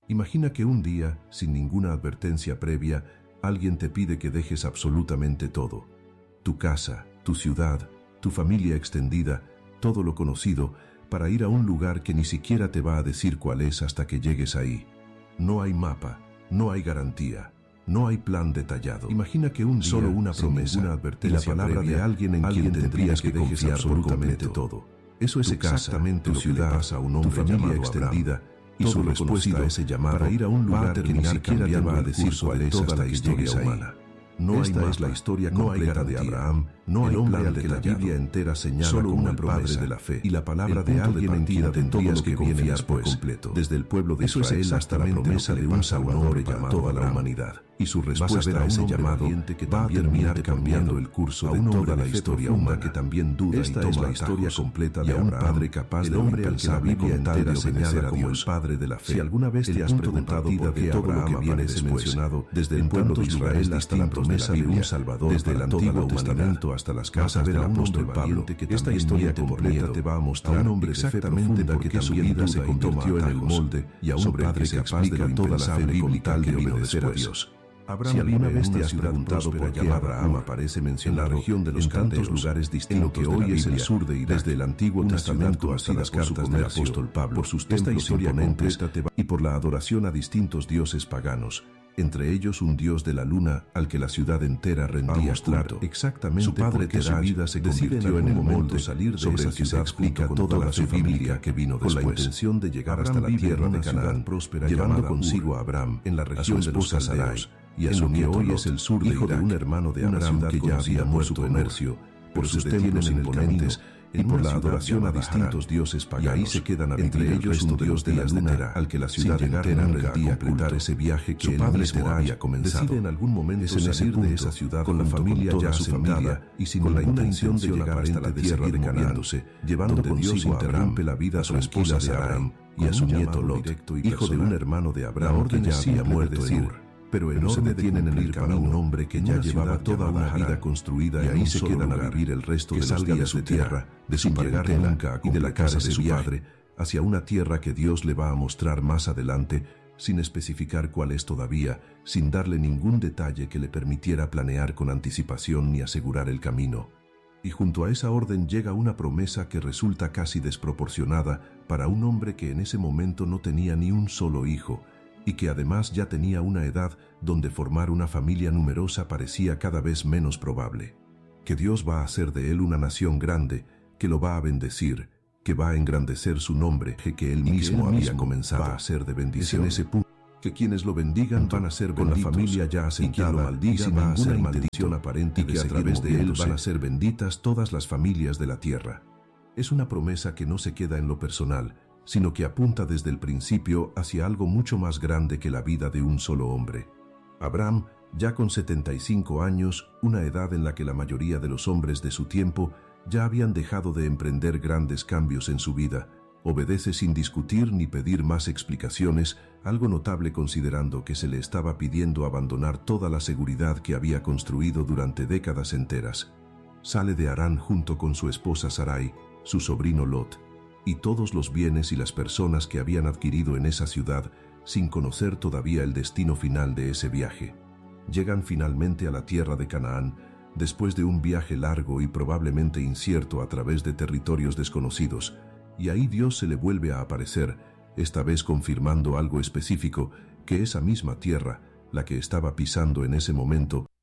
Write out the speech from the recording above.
Imagina que un día, sin ninguna advertencia previa, alguien te pide que dejes absolutamente todo. Tu casa, tu ciudad, tu familia extendida, todo lo conocido, para ir a un lugar que ni siquiera te va a decir cuál es hasta que llegues ahí. No hay mapa, no hay garantía, no hay plan detallado. Imagina que un día, solo una promesa, una advertencia y la palabra previa, de alguien en quien tendrías que dejes absolutamente todo. Eso es exactamente tu ciudad, a un hombre, tu familia extendida, y su respuesta a ese llamado para ir a un lugar que ni siquiera te va a decir cuál es hasta la historia humana. No hay mapa, es la historia completa de Abraham, no hay plan que la Biblia entera señala solo como el padre de la fe y la palabra de alguien en quien tendrías que confiar por completo, desde el pueblo de Israel hasta la promesa de un Salvador llamado toda la humanidad. Y su respuesta a ese llamado que va a terminar cambiando el curso de toda la historia humana, que también duda. Esta es la historia completa de un padre capaz de hombre al que la Biblia entera señala como el padre de la fe. Si alguna vez te has preguntado por qué Abraham aparece mencionado desde el pueblo de Israel hasta la promesa de un Salvador, desde el Antiguo Testamento hasta las casas del apóstol Pablo, esta historia completa te va a mostrar a un hombre exactamente por qué su vida se convirtió en el molde y a un padre que explica toda la fe bíblica que obedecer a Dios. Si alguna vez te has preguntado por qué Abraham aparece mencionado en la región de los tantos lugares distintos en lo que hoy es el sur de Irak, desde el Antiguo Testamento hasta las cartas del apóstol Pablo, por sus templos imponentes y por la adoración a distintos dioses paganos, entre ellos un dios de la luna al que la ciudad entera rendía culto. Exactamente su padre de su vida se convirtió en el momento salir de esa ciudad, explica toda la fe bíblica que vino después, con la intención de llegar hasta la tierra de Canaán próspera, llevando consigo a Abraham en la región de los caldeos y a su nieto hoy es el sur de Irak, un hermano de Abraham que ya había muerto en Comercio, por sus templos imponentes y por la adoración a distintos dioses paganos. Y ahí se quedan a vivir entre ellos un dios de la luna al que la ciudad entera rendía a completar ese viaje que él mismo había comenzado. Decide en algún momento salir de esa ciudad con la familia ya asentada y sin la intención de llegar hasta la tierra de Canaán, llevando consigo a Abraham la vida a su esposa Sarai y a su nieto Lot, hijo de un hermano de Abraham que ya había muerto en Ur. Pero no se detienen en ir para un hombre que ya llevaba toda una vida construida y ahí se quedan a vivir el resto de los días de su tierra, de su parentela y de la casa de su padre, hacia una tierra que Dios le va a mostrar más adelante, sin especificar cuál es todavía, sin darle ningún detalle que le permitiera planear con anticipación ni asegurar el camino. Y junto a esa orden llega una promesa que resulta casi desproporcionada para un hombre que en ese momento no tenía ni un solo hijo, y que además ya tenía una edad donde formar una familia numerosa parecía cada vez menos probable. Que Dios va a hacer de él una nación grande, que lo va a bendecir, que va a engrandecer su nombre, que él mismo había comenzado a ser de bendición. En ese punto, que quienes lo bendigan van a ser benditos, con la familia ya asentada, y quien lo maldiga va a ser maldición aparente, y que a través de él van a ser benditas todas las familias de la tierra. Es una promesa que no se queda en lo personal, sino que apunta desde el principio hacia algo mucho más grande que la vida de un solo hombre. Abraham, ya con 75 años, una edad en la que la mayoría de los hombres de su tiempo ya habían dejado de emprender grandes cambios en su vida, obedece sin discutir ni pedir más explicaciones, algo notable considerando que se le estaba pidiendo abandonar toda la seguridad que había construido durante décadas enteras. Sale de Harán junto con su esposa Sarai, su sobrino Lot, y todos los bienes y las personas que habían adquirido en esa ciudad, sin conocer todavía el destino final de ese viaje. Llegan finalmente a la tierra de Canaán, después de un viaje largo y probablemente incierto a través de territorios desconocidos, y ahí Dios se le vuelve a aparecer, esta vez confirmando algo específico, que esa misma tierra, la que estaba pisando en ese momento,